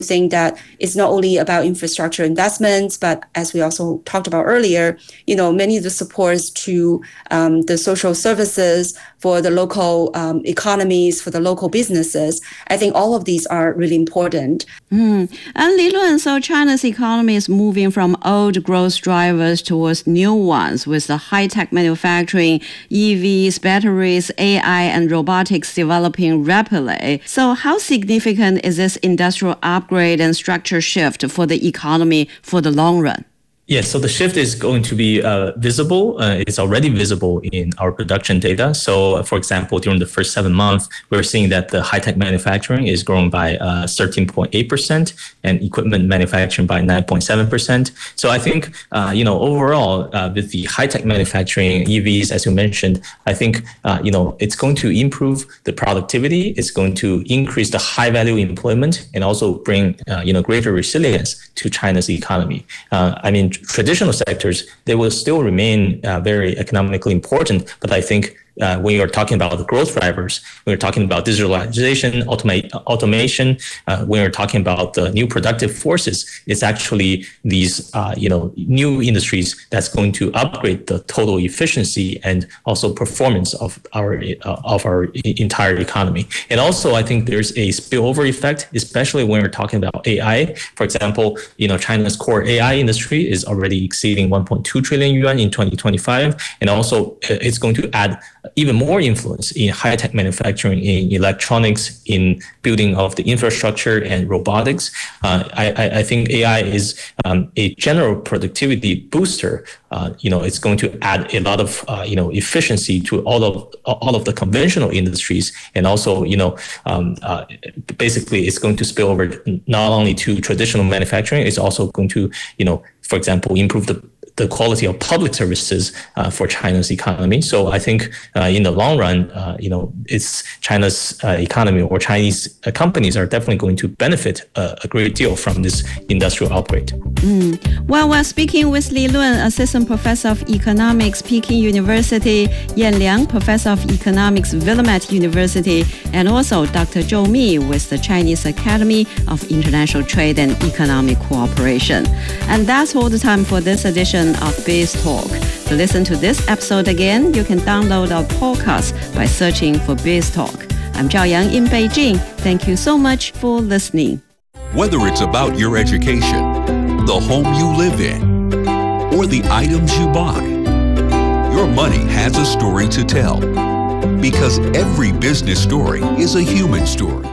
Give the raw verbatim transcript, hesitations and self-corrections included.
think that it's not only about infrastructure investments, but as we also talked about earlier, you know, many of the supports to um, the social services for the local um, economies, for the local businesses. I think all of these are really important. Mm. And Li Lun, so China's economy is moving from old growth drivers towards new ones with the high-tech manufacturing, E Vs, batteries, A I, and robotics developing rapidly. So how significant is this industrial upgrade and structure shift for the economy for the long run? Yes, so the shift is going to be uh, visible. Uh, it's already visible in our production data. So, for example, during the first seven months, we're seeing that the high-tech manufacturing is growing by uh, thirteen point eight percent and equipment manufacturing by nine point seven percent. So I think, uh, you know, overall, uh, with the high-tech manufacturing, E Vs, as you mentioned, I think, uh, you know, it's going to improve the productivity. It's going to increase the high-value employment and also bring, uh, you know, greater resilience to China's economy. Uh, I mean, traditional sectors, they will still remain uh, very economically important. But I think uh, when you're talking about the growth drivers, when you're talking about digitalization, automate, automation, uh, when you're talking about the new productive forces, it's actually these, uh, you know, new industries that's going to upgrade the total efficiency and also performance of our uh, of our entire economy. And also, I think there's a spillover effect, especially when we're talking about A I. For example, you know, China's core A I industry is already exceeding one point two trillion yuan in twenty twenty-five, and also it's going to add even more influence in high-tech manufacturing, in electronics, in building of the infrastructure and robotics. Uh, I, I think A I is um, a general productivity booster. Uh, you know, it's going to add a lot of uh, you know efficiency to all of all of the conventional industries, and also you know um, uh, basically it's going to spill over not only to traditional manufacturing. It's also going to you know, for example, improve the the quality of public services uh, for China's economy. So I think uh, in the long run, uh, you know, it's China's uh, economy or Chinese uh, companies are definitely going to benefit uh, a great deal from this industrial upgrade. Mm. Well, we're speaking with Li Lun, Assistant Professor of Economics, Peking University, Yan Liang, Professor of Economics, Willamette University, and also Doctor Zhou Mi with the Chinese Academy of International Trade and Economic Cooperation. And that's all the time for this edition of BizTalk. To listen to this episode again, you can download our podcast by searching for BizTalk. I'm Zhao Yang in Beijing. Thank you so much for listening. Whether it's about your education, the home you live in, or the items you buy, your money has a story to tell. Because every business story is a human story.